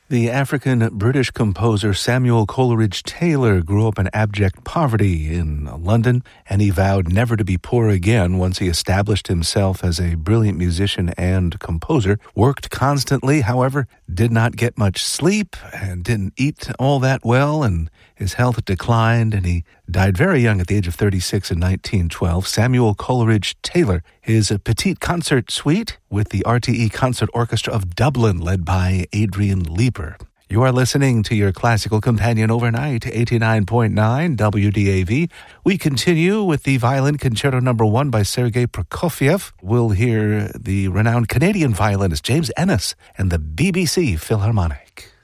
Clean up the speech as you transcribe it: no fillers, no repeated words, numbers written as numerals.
The African-British composer Samuel Coleridge Taylor grew up in abject poverty in London, and he vowed never to be poor again once he established himself as a brilliant musician and composer. Worked constantly, however, did not get much sleep and didn't eat all that well, and his health declined, and he died very young at the age of 36 in 1912. Samuel Coleridge Taylor, his Petite Concert Suite with the RTE Concert Orchestra of Dublin, led by Adrian Lieber. You are listening to your classical companion overnight, 89.9 WDAV. We continue with the Violin Concerto No. 1 by Sergei Prokofiev. We'll hear the renowned Canadian violinist James Ennis and the BBC Philharmonic.